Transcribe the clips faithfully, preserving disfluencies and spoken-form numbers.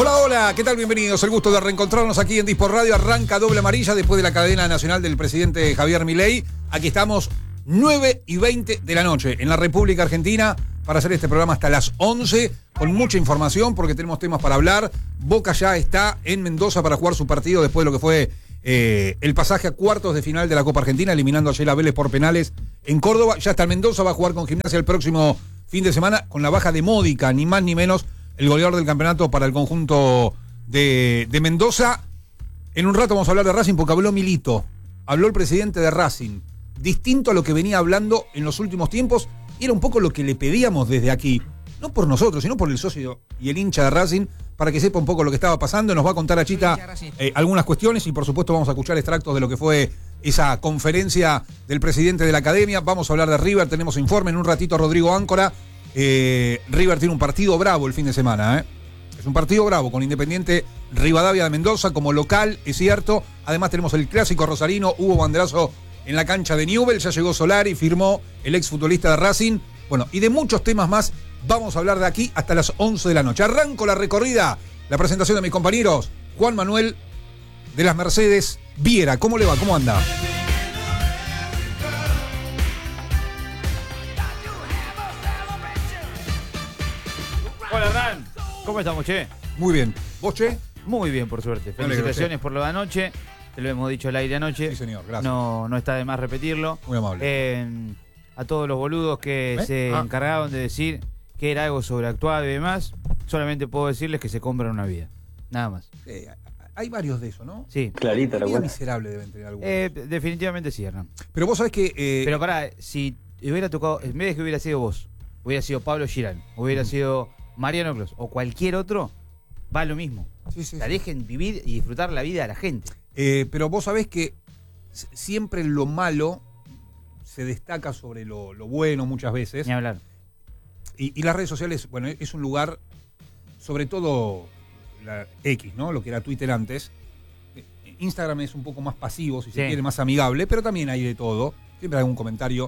Hola, hola, ¿qué tal? Bienvenidos. El gusto de reencontrarnos aquí en Dispor Radio. Arranca Doble Amarilla después de la cadena nacional del presidente Javier Milei. Aquí estamos nueve y veinte de la noche en la República Argentina para hacer este programa hasta las once con mucha información porque tenemos temas para hablar. Boca ya está en Mendoza para jugar su partido después de lo que fue eh, el pasaje a cuartos de final de la Copa Argentina, eliminando ayer a Vélez por penales en Córdoba. Ya está en Mendoza, va a jugar con Gimnasia el próximo fin de semana con la baja de Módica, ni más ni menos, el goleador del campeonato para el conjunto de, de Mendoza. En un rato vamos a hablar de Racing porque habló Milito, habló el presidente de Racing, distinto a lo que venía hablando en los últimos tiempos. Era un poco lo que le pedíamos desde aquí, no por nosotros, sino por el socio y el hincha de Racing, para que sepa un poco lo que estaba pasando. Nos va a contar a Chita eh, algunas cuestiones y por supuesto vamos a escuchar extractos de lo que fue esa conferencia del presidente de la academia. Vamos a hablar de River, tenemos informe en un ratito. Rodrigo Áncora. Eh, River tiene un partido bravo el fin de semana, ¿eh? Es un partido bravo con Independiente Rivadavia de Mendoza como local, es cierto. Además tenemos el clásico rosarino, hubo banderazo en la cancha de Newell, ya llegó Solari, firmó el exfutbolista de Racing. Bueno, y de muchos temas más vamos a hablar de aquí hasta las once de la noche. Arranco la recorrida, la presentación de mis compañeros. Juan Manuel de las Mercedes Viera, ¿cómo le va? ¿Cómo anda? Hola, Hernán. ¿Cómo estamos, che? Muy bien. ¿Vos, che? Muy bien, por suerte. Felicitaciones por lo de anoche. Te lo hemos dicho al aire anoche. Sí, señor, gracias. No, no está de más repetirlo. Muy amable. Eh, a todos los boludos que ¿Eh? se ah. encargaron de decir que era algo sobreactuado y demás, solamente puedo decirles que se compran una vida. Nada más. Eh, hay varios de eso, ¿no? Sí. Clarita la vida cuenta. miserable deben tener algunos. Eh, definitivamente sí, Hernán. Pero vos sabés que... Eh, Pero pará, si hubiera tocado, en vez de que hubiera sido vos, hubiera sido Pablo Girán, hubiera mm. sido Mariano Clos o cualquier otro, va lo mismo. Sí, sí, la sí. dejen vivir y disfrutar la vida de la gente. Eh, pero vos sabés que siempre lo malo se destaca sobre lo, lo bueno muchas veces. Ni hablar. Y, y las redes sociales, bueno, es un lugar, sobre todo la X, ¿no? Lo que era Twitter antes. Instagram es un poco más pasivo, si sí. se quiere, más amigable, pero también hay de todo. Siempre hay algún comentario.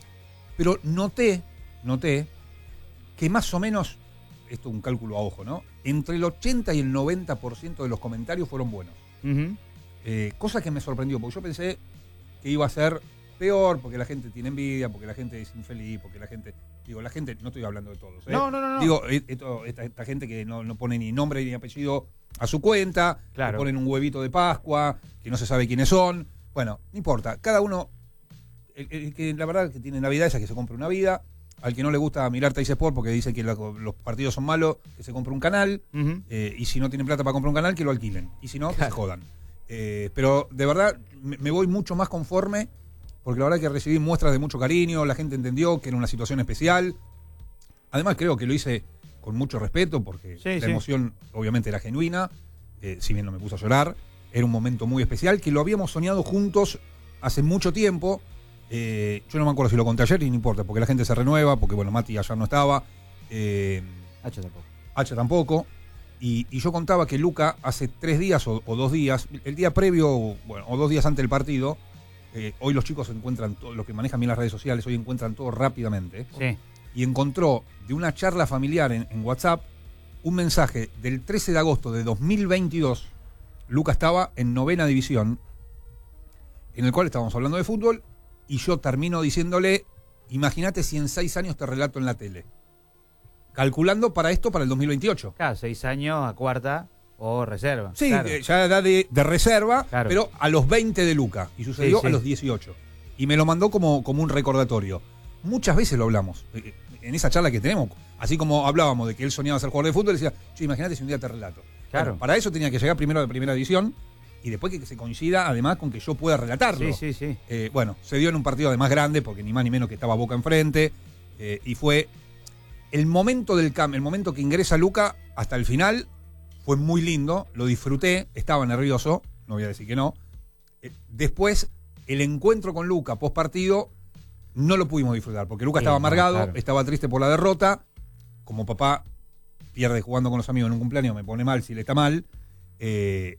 Pero noté, noté que más o menos, esto es un cálculo a ojo, ¿no? Entre el ochenta y el noventa por ciento de los comentarios fueron buenos. Uh-huh. Eh, cosa que me sorprendió, porque yo pensé que iba a ser peor, porque la gente tiene envidia, porque la gente es infeliz, porque la gente... Digo, la gente, no estoy hablando de todos, ¿eh? No, no, no. no. Digo, esto, esta, esta gente que no, no pone ni nombre ni apellido a su cuenta, claro. que ponen un huevito de Pascua, que no se sabe quiénes son. Bueno, no importa, cada uno... El, el que la verdad que tiene Navidad es a que se compre una vida. Al que no le gusta mirar Teis Sport porque dice que la, los partidos son malos, que se compre un canal. Uh-huh. eh, y si no tienen plata para comprar un canal, que lo alquilen. Y si no, que claro. se jodan. Eh, pero de verdad me, me voy mucho más conforme porque la verdad que recibí muestras de mucho cariño, la gente entendió que era una situación especial. Además creo que lo hice con mucho respeto porque sí, la sí. emoción obviamente era genuina, eh, si bien no me puso a llorar. Era un momento muy especial que lo habíamos soñado juntos hace mucho tiempo. Eh, yo no me acuerdo si lo conté ayer y no importa, porque la gente se renueva, porque bueno, Mati ayer no estaba, eh, H tampoco. H tampoco, y, y yo contaba que Luca hace tres días o, o dos días, el día previo, bueno, o dos días antes del partido, eh, hoy los chicos encuentran, todo, los que manejan bien las redes sociales, hoy encuentran todo rápidamente, sí. y encontró de una charla familiar en, en WhatsApp un mensaje del trece de agosto de dos mil veintidós, Luca estaba en novena división, en el cual estábamos hablando de fútbol, y yo termino diciéndole, imagínate si en seis años te relato en la tele. Calculando para esto, para el dos mil veintiocho. Claro, seis años a cuarta o reserva. Sí, claro. eh, ya edad de, de reserva, claro. pero a los veinte de Luca. Y sucedió sí, sí. a los dieciocho. Y me lo mandó como, como un recordatorio. Muchas veces lo hablamos. Eh, en esa charla que tenemos, así como hablábamos de que él soñaba ser jugador de fútbol, decía, che, imagínate si un día te relato. Claro. Bueno, para eso tenía que llegar primero a la primera división. Y después que se coincida, además, con que yo pueda relatarlo. Sí, sí, sí. Eh, bueno, se dio en un partido además grande, porque ni más ni menos que estaba Boca enfrente. Eh, y fue el momento del cambio, el momento que ingresa Luca hasta el final, fue muy lindo, lo disfruté, estaba nervioso, no voy a decir que no. Eh, después, el encuentro con Luca post partido, no lo pudimos disfrutar, porque Luca sí, estaba amargado, claro. estaba triste por la derrota. Como papá pierde jugando con los amigos en un cumpleaños, me pone mal si le está mal. Eh,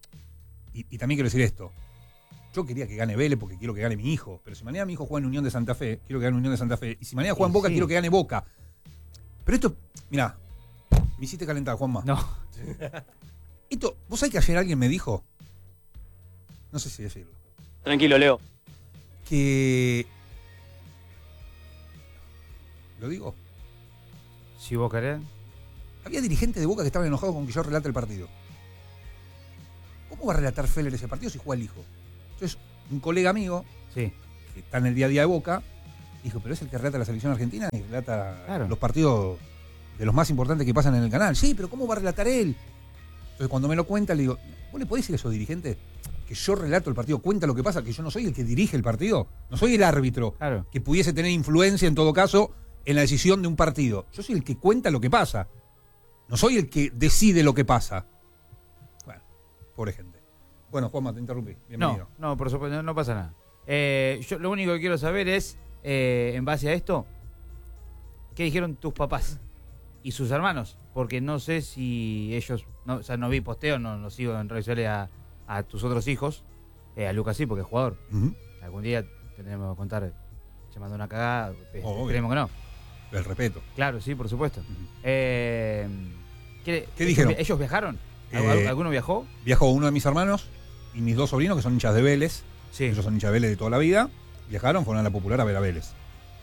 Y, y también quiero decir esto. Yo quería que gane Vélez porque quiero que gane mi hijo. Pero si mañana mi hijo juega en Unión de Santa Fe, quiero que gane Unión de Santa Fe. Y si mañana juega en Boca, sí. quiero que gane Boca. Pero esto, mirá, me hiciste calentar, Juanma. No. Esto, ¿vos sabés que ayer alguien me dijo? No sé si decirlo. Tranquilo, Leo. Que... ¿Lo digo? Si vos querés. Había dirigentes de Boca que estaban enojados con que yo relate el partido. ¿Cómo va a relatar Feller ese partido si juega el hijo? Entonces, un colega amigo, Sí. que está en el día a día de Boca, dijo, pero es el que relata la selección argentina y relata Claro. los partidos de los más importantes que pasan en el canal. Sí, pero ¿cómo va a relatar él? Entonces, cuando me lo cuenta, le digo, ¿vos le podés decir a esos dirigentes que yo relato el partido, cuenta lo que pasa, que yo no soy el que dirige el partido? No soy el árbitro Claro. que pudiese tener influencia, en todo caso, en la decisión de un partido. Yo soy el que cuenta lo que pasa. No soy el que decide lo que pasa. Bueno, pobre gente. Bueno, Juanma, te interrumpí. Bienvenido. No, no, por supuesto, no, no pasa nada. Eh, yo lo único que quiero saber es, eh, en base a esto, ¿qué dijeron tus papás y sus hermanos? Porque no sé si ellos, no, o sea, no vi posteo, no, no sigo en redes sociales a, a tus otros hijos, eh, a Lucas sí, porque es jugador. Ujú. Algún día tendremos que contar, se mandó una cagada, eh, Obvio. esperemos que no. El respeto. Claro, sí, por supuesto. Ujú. Eh, ¿qué, ¿Qué dijeron? ¿Ellos viajaron? Eh, ¿Alguno viajó? Viajó uno de mis hermanos y mis dos sobrinos, que son hinchas de Vélez. Sí. Ellos son hinchas de Vélez de toda la vida. Viajaron, fueron a la Popular a ver a Vélez.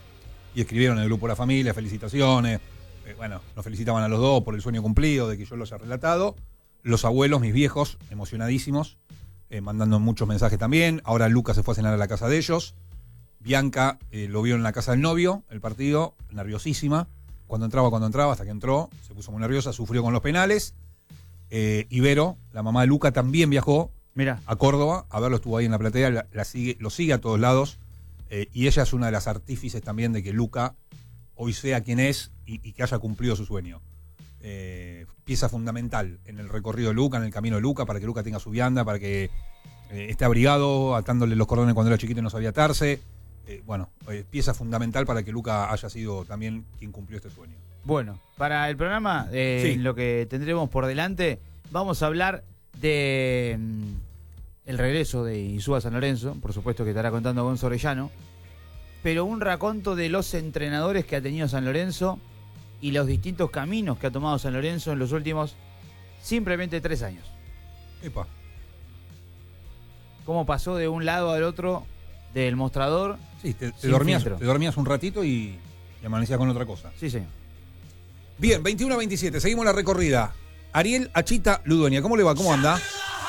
Y escribieron en el grupo de la familia, felicitaciones. Eh, bueno, nos felicitaban a los dos por el sueño cumplido de que yo los haya relatado. Los abuelos, mis viejos, emocionadísimos, eh, mandando muchos mensajes también. Ahora Lucas se fue a cenar a la casa de ellos. Bianca eh, lo vio en la casa del novio, el partido, nerviosísima. Cuando entraba, cuando entraba, hasta que entró, se puso muy nerviosa, sufrió con los penales. Eh, Ibero, la mamá de Luca, también viajó Mira, a Córdoba a verlo, estuvo ahí en la platea, la, la sigue, lo sigue a todos lados. Eh, y ella es una de las artífices también de que Luca hoy sea quien es y, y que haya cumplido su sueño. Eh, pieza fundamental en el recorrido de Luca, en el camino de Luca, para que Luca tenga su vianda, para que eh, esté abrigado, atándole los cordones cuando era chiquito y no sabía atarse. Eh, bueno, eh, pieza fundamental para que Luca haya sido también quien cumplió este sueño. bueno, para el programa, eh, Sí. lo que tendremos por delante, vamos a hablar de mm, el regreso de Insúa San Lorenzo, por supuesto que estará contando Gonzo Orellano, pero un raconto de los entrenadores que ha tenido San Lorenzo y los distintos caminos que ha tomado San Lorenzo en los últimos simplemente tres años. Epa. Cómo pasó de un lado al otro del mostrador. Sí, te, te Sin dormías, filtro. te dormías un ratito y, y amanecías con otra cosa. Sí, señor. Bien, veintiuno a veintisiete, seguimos la recorrida. Ariel Achita Ludueña, ¿cómo le va? ¿Cómo anda?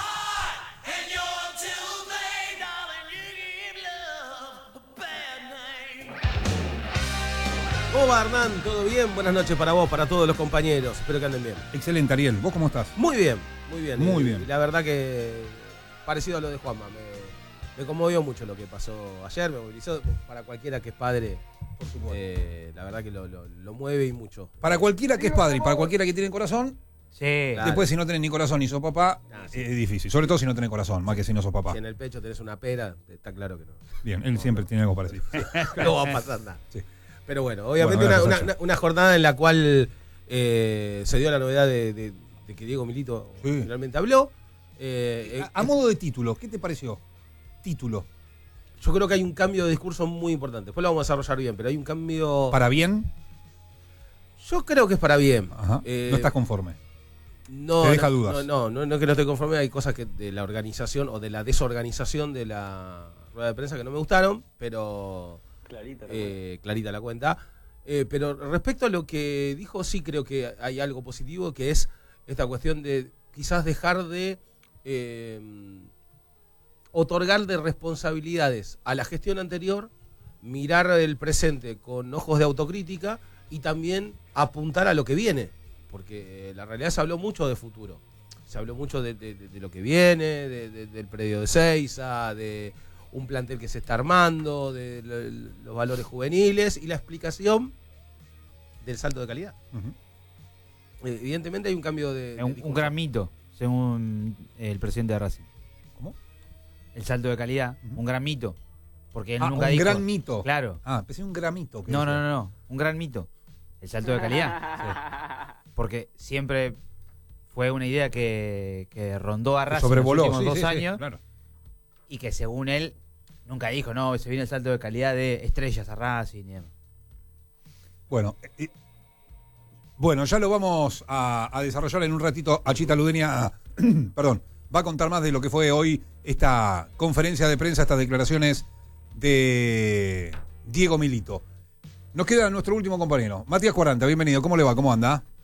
¿Cómo va, Hernán? ¿Todo bien? Buenas noches para vos, para todos los compañeros. Espero que anden bien. Excelente, Ariel. ¿Vos cómo estás? Muy bien, muy bien. Muy Y- bien. y la verdad que parecido a lo de Juanma. Me, me conmovió mucho lo que pasó ayer. Me movilizó. Para cualquiera que es padre, Por supuesto. eh, la verdad que lo, lo- lo mueve y mucho. Para cualquiera que es padre y para cualquiera que tiene corazón, Sí. Claro. después si no tenés ni corazón ni sos papá, Ah, sí. es difícil. Sobre todo si no tenés corazón, más que si no sos papá. Si en el pecho tenés una pera, está claro que no. Bien, él siempre tiene algo parecido. No va a pasar nada. Sí. Pero bueno, obviamente Bueno, una, gracias, una- una jornada en la cual eh, se dio la novedad de, de- de que Diego Milito Sí. finalmente habló. Eh, A, a modo de título, ¿qué te pareció? Título. Yo creo que hay un cambio de discurso muy importante. Después lo vamos a desarrollar bien, pero hay un cambio. ¿Para bien? Yo creo que es para bien. Ajá. Eh, no estás conforme. no, te deja no, dudas. No, no, no, no es que no esté conforme. Hay cosas que de la organización o de la desorganización de la rueda de prensa que no me gustaron, pero Clarita. eh, clarita la cuenta. Eh, pero respecto a lo que dijo, sí creo que hay algo positivo, que es esta cuestión de quizás dejar de eh, otorgar de responsabilidades a la gestión anterior, mirar el presente con ojos de autocrítica y también apuntar a lo que viene, porque la realidad se habló mucho de futuro, se habló mucho de, de- de lo que viene, de- de- del predio de Seiza, de un plantel que se está armando, de lo- los valores juveniles y la explicación del salto de calidad. Ujú. Eh, Evidentemente hay un cambio de... Es de un, un discurso. gran mito, según el presidente de Racing. ¿Cómo? El salto de calidad, Ujú. un gran mito. Porque él Ah, nunca un dijo. gran mito. Claro. Ah, pensé un gramito. que No, no, dijo. no, no. Un gran mito. El salto de calidad. Sí. Porque siempre fue una idea que, que rondó a Que Racing los sobrevoló. últimos Sí, dos sí, sí, años claro. y que según él nunca dijo, no, se viene el salto de calidad de estrellas a Racing y demás. Bueno, eh, Bueno, ya lo vamos a, a desarrollar en un ratito. Achita Ludeña, perdón, va a contar más de lo que fue hoy esta conferencia de prensa, estas declaraciones de Diego Milito. Nos queda nuestro último compañero, Matías Cuaranta, bienvenido. ¿Cómo le va? ¿Cómo anda?